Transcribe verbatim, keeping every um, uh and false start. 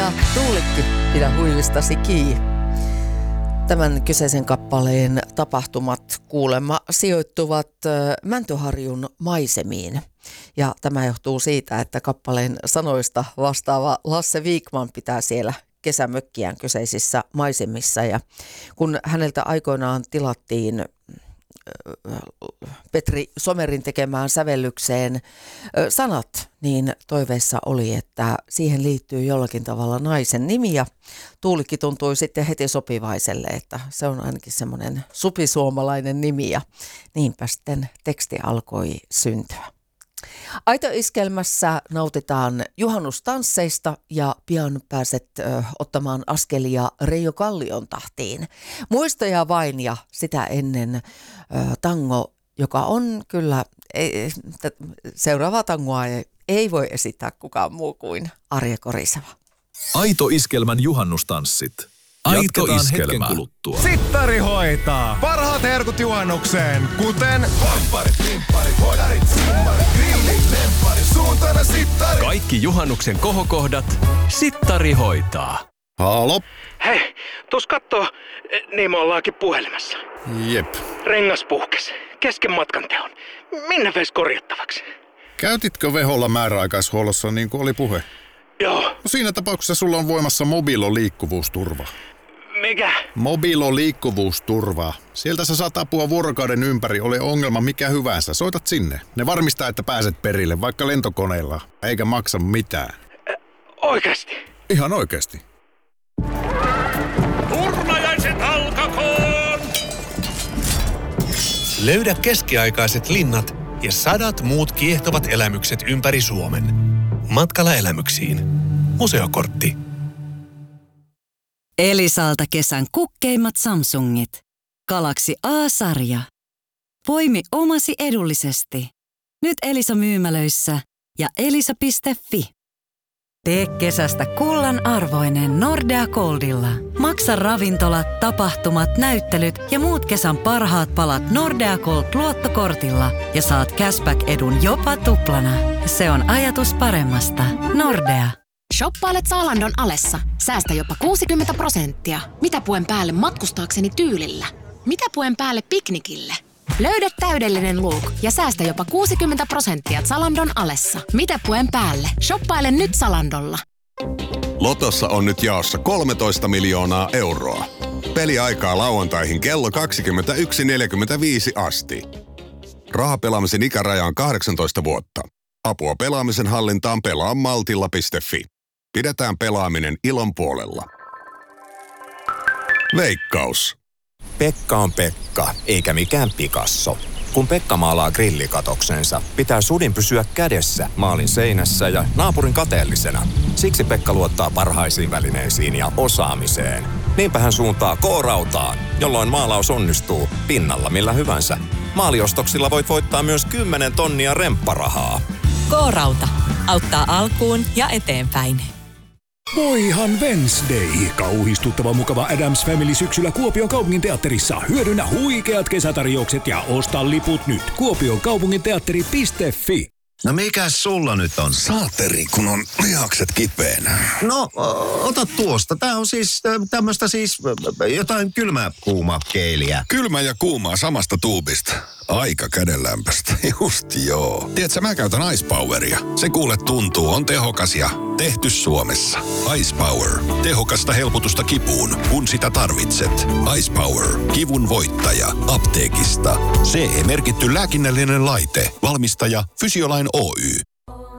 ja Tuulikki, pidä huivistasi kiinni. Tämän kyseisen kappaleen tapahtumat kuulemma sijoittuvat Mäntyharjun maisemiin. Ja tämä johtuu siitä, että kappaleen sanoista vastaava Lasse Wikman pitää siellä kesämökkiään kyseisissä maisemissa. Ja kun häneltä aikoinaan tilattiin Petri Somerin tekemään sävellykseen sanat, niin toiveessa oli, että siihen liittyy jollakin tavalla naisen nimi, ja Tuulikki tuntui sitten heti sopivaiselle, että se on ainakin semmoinen supisuomalainen nimi, ja niinpä sitten teksti alkoi syntyä. Aito-iskelmässä nautitaan juhannustansseista ja pian pääset ö, ottamaan askelia Reijo Kallion tahtiin. Muistoja vain ja sitä ennen ö, tango, joka on kyllä, ei, t- seuraavaa tangoa ei, ei voi esittää kukaan muu kuin Arje Koriseva. Aito-iskelmän juhannustanssit. Aito-iskelmä. Sittari hoitaa. Parhaat herkut juhannukseen, kuten vampparit, limpparit, hodarit, simmarit, grillit, lempparit, suuntana sittari. Kaikki juhannuksen kohokohdat Sittari hoitaa. Halo? Hei, tuus kattoo, niin me ollaankin puhelimessa. Jep. Rengas puhkes, kesken matkan teon. Minne veis korjattavaksi? Käytitkö Veholla määräaikaishuollossa niin kuin oli puhe? Joo. No siinä tapauksessa sulla on voimassa Mobilo liikkuvuusturva. Mikä? Mobilo liikkuvuusturva. Sieltä sä saat apua vuorokauden ympäri, ole ongelma mikä hyvänsä. Soitat sinne. Ne varmistaa, että pääset perille, vaikka lentokoneella, eikä maksa mitään. Ä, oikeasti? Ihan oikeasti. Urnajaiset alkakoon! Löydä keskiaikaiset linnat ja sadat muut kiehtovat elämykset ympäri Suomen. Matkalla elämyksiin. Museokortti. Elisalta kesän kukkeimmat Samsungit. Galaxy A-sarja. Poimi omasi edullisesti. Nyt Elisa myymälöissä ja elisa piste fi. Tee kesästä kullan arvoinen Nordea Goldilla. Maksa ravintolat, tapahtumat, näyttelyt ja muut kesän parhaat palat Nordea Gold luottokortilla ja saat cashback-edun jopa tuplana. Se on ajatus paremmasta. Nordea. Shoppailet Zalandon alessa. Säästä jopa kuusikymmentä prosenttia. Mitä puen päälle matkustaakseni tyylillä? Mitä puen päälle piknikille? Löydä täydellinen look ja säästä jopa kuusikymmentä prosenttia Zalandon alessa. Mitä puen päälle? Shoppaile nyt Zalandolla. Lotossa on nyt jaossa kolmetoista miljoonaa euroa. Peliaikaa lauantaihin kello kaksikymmentäyksi neljäkymmentäviisi asti. Rahapelaamisen ikäraja on kahdeksantoista vuotta. Apua pelaamisen hallintaan pelaa maltilla piste fi. Pidetään pelaaminen ilon puolella. Veikkaus. Pekka on Pekka, eikä mikään Picasso. Kun Pekka maalaa grillikatoksensa, pitää sudin pysyä kädessä maalin seinässä ja naapurin kateellisena. Siksi Pekka luottaa parhaisiin välineisiin ja osaamiseen. Niinpä hän suuntaa K-rautaan, jolloin maalaus onnistuu pinnalla millä hyvänsä. Maaliostoksilla voit voittaa myös kymmenen tonnia rempparahaa. K-rauta auttaa alkuun ja eteenpäin. Voihan Wednesday. Kauhistuttava mukava Addams Family syksyllä Kuopion kaupunginteatterissa. Hyödynnä huikeat kesätarjoukset ja osta liput nyt. kuopion kaupunginteatteri piste fi. No mikäs sulla nyt on? Saateri, kun on lihakset kipeänä. No, ota tuosta. Tää on siis tämmöstä siis jotain kylmää kuuma keeliä. Kylmä ja kuumaa samasta tuubista. Aika kädenlämpöstä. Just joo. Tiedätkö, mä käytän Ice Poweria. Se kuule tuntuu, on tehokas ja tehty Suomessa. Ice Power. Tehokasta helpotusta kipuun, kun sitä tarvitset. Ice Power. Kivun voittaja. Apteekista. C E-merkitty lääkinnällinen laite. Valmistaja Fysiolain Oy.